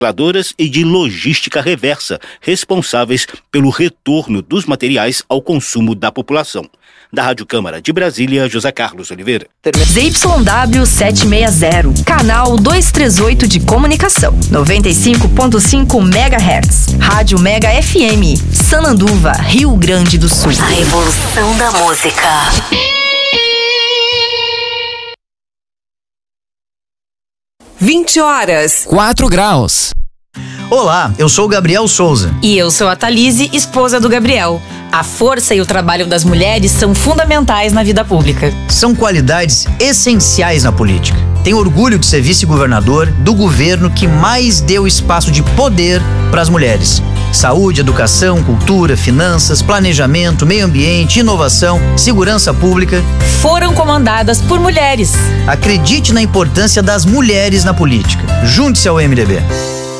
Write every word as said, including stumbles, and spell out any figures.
e de logística reversa, responsáveis pelo retorno dos materiais ao consumo da população. Da Rádio Câmara de Brasília, José Carlos Oliveira. Z Y W setecentos e sessenta, canal duzentos e trinta e oito de comunicação, noventa e cinco ponto cinco megahertz. Rádio Mega F M, Sananduva, Rio Grande do Sul. A evolução da música. vinte horas, quatro graus. Olá, eu sou o Gabriel Souza. E eu sou a Thalise, esposa do Gabriel. A força e o trabalho das mulheres são fundamentais na vida pública. São qualidades essenciais na política. Tenho orgulho de ser vice-governador do governo que mais deu espaço de poder para as mulheres. Saúde, educação, cultura, finanças, planejamento, meio ambiente, inovação, segurança pública foram comandadas por mulheres. Acredite na importância das mulheres na política. Junte-se ao M D B.